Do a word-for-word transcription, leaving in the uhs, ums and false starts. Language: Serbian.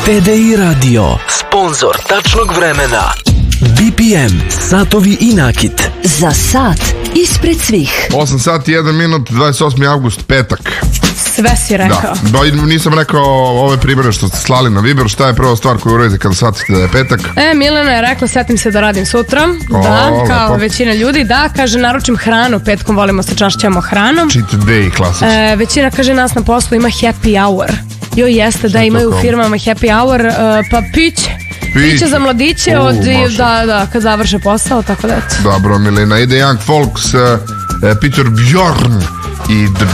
T D I Radio, sponsor tačnog vremena. B P M, satovi i nakit. Za sat ispred svih. osam sati, jedan minut, dvadeset osmi avgust, petak. Sve si rekao. Da, ba, nisam rekao ove primjere što ste slali na Viber. Šta je prva stvar koju uradite kada shvatite da je petak? E, Milena je rekla, setim se da radim sutra. O, da, kao lepo. većina ljudi. Da, kaže, naručim hranu. Petkom volimo se čašćamo hranom. Cheat day, klasično. E, većina kaže, nas na poslu ima happy hour. Jo, jeste, da, je to imaju kao? u firmama happy hour. E, pa piće. Piće za mladiće U, od, može. da, da, kad završe posao, tako da eto. Dobro, Milena, ide Young Folks, uh, Peter Bjorn i The